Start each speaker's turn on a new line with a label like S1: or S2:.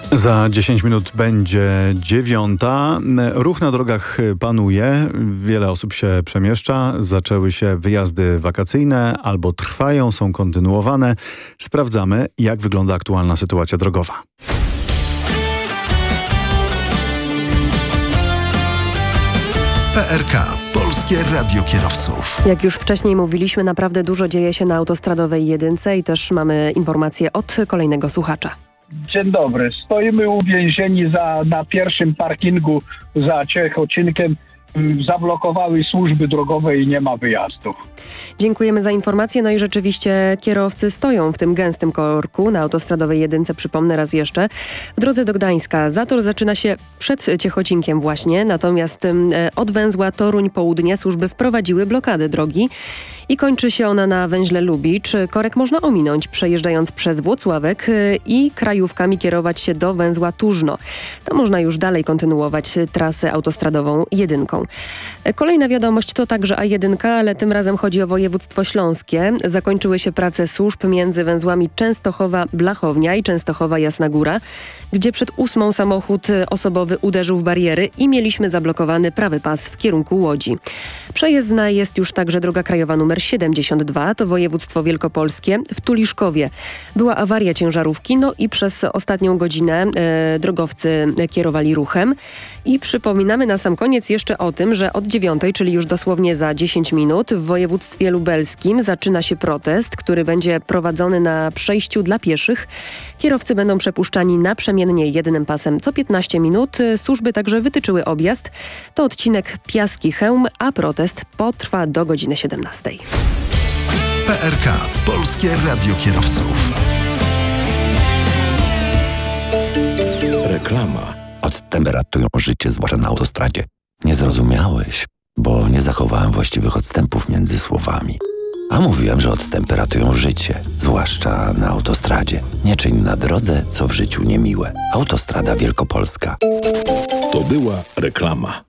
S1: Za 10 minut będzie 9:00. Ruch na drogach panuje. Wiele osób się przemieszcza. Zaczęły się wyjazdy wakacyjne albo trwają, są kontynuowane. Sprawdzamy, jak wygląda aktualna sytuacja drogowa.
S2: PRK. Polskie Radio Kierowców.
S3: Jak już wcześniej mówiliśmy, naprawdę dużo dzieje się na autostradowej jedynce i też mamy informacje od kolejnego słuchacza.
S4: Dzień dobry. Stoimy uwięzieni na pierwszym parkingu za Ciechocinku. Zablokowały służby drogowe i nie ma wyjazdów.
S3: Dziękujemy za informację. No i rzeczywiście kierowcy stoją w tym gęstym korku na autostradowej jedynce. Przypomnę raz jeszcze. W drodze do Gdańska zator zaczyna się przed Ciechocinkiem właśnie, natomiast od węzła Toruń Południe służby wprowadziły blokadę drogi i kończy się ona na węźle Lubicz. Korek można ominąć, przejeżdżając przez Włocławek i krajówkami kierować się do węzła Turzno. Tam można już dalej kontynuować trasę autostradową jedynką. Kolejna wiadomość to także A1, ale tym razem chodzi o województwo śląskie. Zakończyły się prace służb między węzłami Częstochowa-Blachownia i Częstochowa-Jasna Góra, gdzie przed 8 samochód osobowy uderzył w bariery i mieliśmy zablokowany prawy pas w kierunku Łodzi. Przejezdna jest już także droga krajowa nr 72, to województwo wielkopolskie. W Tuliszkowie była awaria ciężarówki, no i przez ostatnią godzinę drogowcy kierowali ruchem. I przypominamy na sam koniec jeszcze o tym, że od 9:00, czyli już dosłownie za 10 minut, w województwie lubelskim zaczyna się protest, który będzie prowadzony na przejściu dla pieszych. Kierowcy będą przepuszczani naprzemiennie jednym pasem co 15 minut. Służby także wytyczyły objazd. To odcinek Piaski-Chełm, a protest potrwa do godziny 17:00.
S2: PRK. Polskie Radio Kierowców.
S5: Reklama. Odtemperatują życie, zwłaszcza na autostradzie. Nie zrozumiałeś, bo nie zachowałem właściwych odstępów między słowami. A mówiłem, że odtemperatują życie, zwłaszcza na autostradzie. Nie czyń na drodze, co w życiu niemiłe. Autostrada Wielkopolska.
S6: To była reklama.